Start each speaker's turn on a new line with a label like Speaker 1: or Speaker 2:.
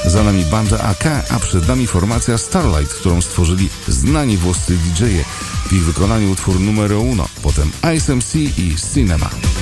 Speaker 1: Za nami banda AK, a przed nami formacja Starlight, którą stworzyli znani włoscy DJ-e. W ich wykonaniu utwór numer 1, potem Ice MC i Cinema.